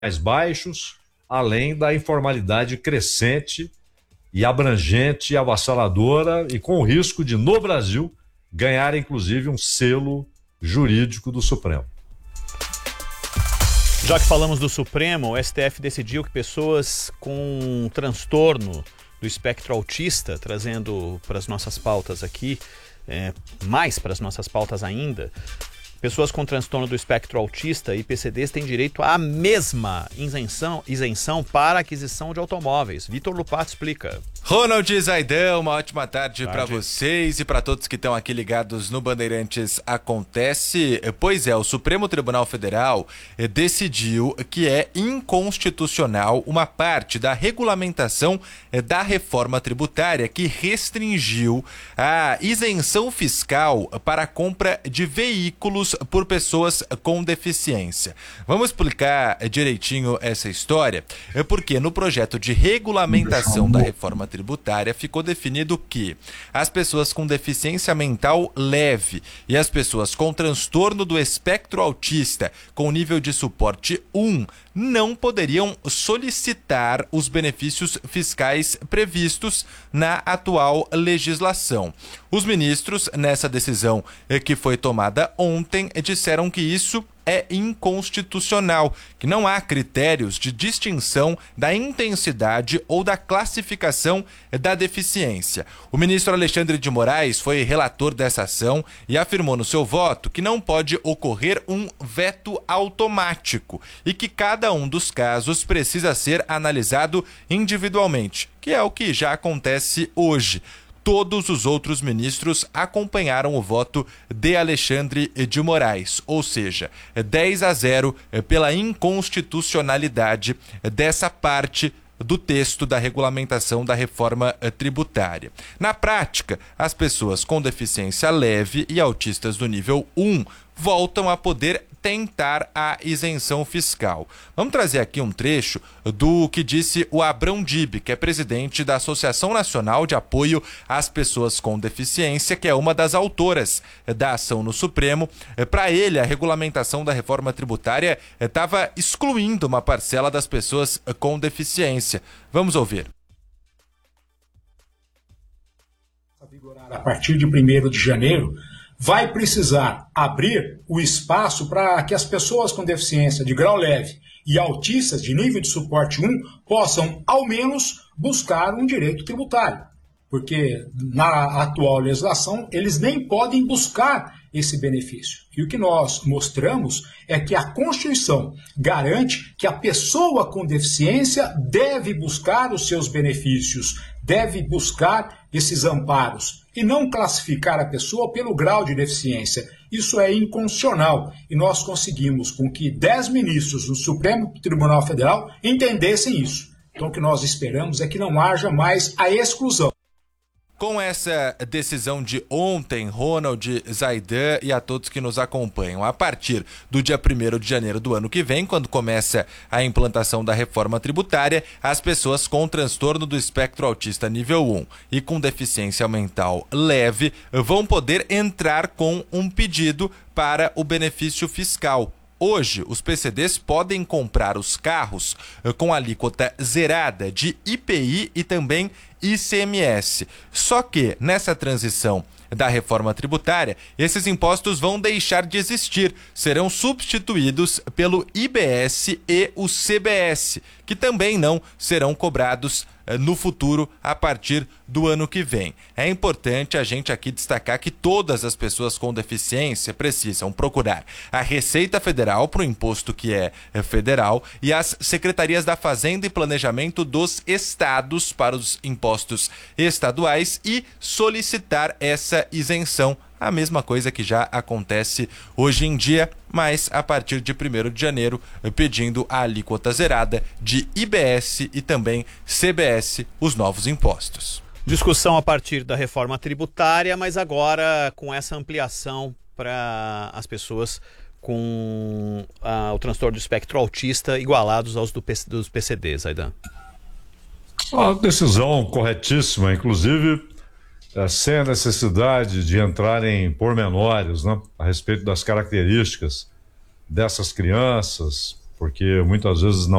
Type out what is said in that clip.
mais baixos, além da informalidade crescente e abrangente e avassaladora, e com o risco de, no Brasil, ganhar inclusive um selo jurídico do Supremo. Já que falamos do Supremo, o STF decidiu que pessoas com transtorno do espectro autista, trazendo para as nossas pautas aqui, mais para as nossas pautas ainda, pessoas com transtorno do espectro autista e PCDs têm direito à mesma isenção para aquisição de automóveis. Vitor Lupato explica. Ronald e Zaidan, uma ótima tarde para vocês e para todos que estão aqui ligados no Bandeirantes Acontece. Pois é, o Supremo Tribunal Federal decidiu que é inconstitucional uma parte da regulamentação da reforma tributária que restringiu a isenção fiscal para a compra de veículos por pessoas com deficiência. Vamos explicar direitinho essa história, porque no projeto de regulamentação da reforma tributária ficou definido que as pessoas com deficiência mental leve e as pessoas com transtorno do espectro autista com nível de suporte 1 não poderiam solicitar os benefícios fiscais previstos na atual legislação. Os ministros, nessa decisão que foi tomada ontem, disseram que isso é inconstitucional, que não há critérios de distinção da intensidade ou da classificação da deficiência. O ministro Alexandre de Moraes foi relator dessa ação e afirmou no seu voto que não pode ocorrer um veto automático e que cada um dos casos precisa ser analisado individualmente, que é o que já acontece hoje. Todos os outros ministros acompanharam o voto de Alexandre de Moraes, ou seja, 10-0 pela inconstitucionalidade dessa parte do texto da regulamentação da reforma tributária. Na prática, as pessoas com deficiência leve e autistas do nível 1 voltam a poder tentar a isenção fiscal. Vamos trazer aqui um trecho do que disse o Abrão Dib, que é presidente da Associação Nacional de Apoio às Pessoas com Deficiência, que é uma das autoras da ação no Supremo. Para ele, a regulamentação da reforma tributária estava excluindo uma parcela das pessoas com deficiência. Vamos ouvir. A partir de 1º de janeiro, vai precisar abrir o espaço para que as pessoas com deficiência de grau leve e autistas de nível de suporte 1 possam, ao menos, buscar um direito tributário. Porque na atual legislação, eles nem podem buscar esse benefício. E o que nós mostramos é que a Constituição garante que a pessoa com deficiência deve buscar os seus benefícios, deve buscar esses amparos e não classificar a pessoa pelo grau de deficiência. Isso é inconstitucional e nós conseguimos com que 10 ministros do Supremo Tribunal Federal entendessem isso. Então o que nós esperamos é que não haja mais a exclusão. Com essa decisão de ontem, Ronald, Zaidan e a todos que nos acompanham, a partir do dia 1º de janeiro do ano que vem, quando começa a implantação da reforma tributária, as pessoas com transtorno do espectro autista nível 1 e com deficiência mental leve vão poder entrar com um pedido para o benefício fiscal. Hoje, os PCDs podem comprar os carros com alíquota zerada de IPI e também ICMS. Só que, nessa transição da reforma tributária, esses impostos vão deixar de existir, serão substituídos pelo IBS e o CBS, que também não serão cobrados no futuro a partir do ano que vem. É importante a gente aqui destacar que todas as pessoas com deficiência precisam procurar a Receita Federal para o imposto que é federal e as secretarias da Fazenda e Planejamento dos estados para os impostos estaduais e solicitar essa isenção. A mesma coisa que já acontece hoje em dia, mas a partir de 1º de janeiro, pedindo a alíquota zerada de IBS e também CBS, os novos impostos. Discussão a partir da reforma tributária, mas agora com essa ampliação para as pessoas com o transtorno do espectro autista igualados aos dos PCDs, Zaidan. Uma decisão corretíssima, inclusive sem a necessidade de entrar em pormenores, né, a respeito das características dessas crianças, porque muitas vezes não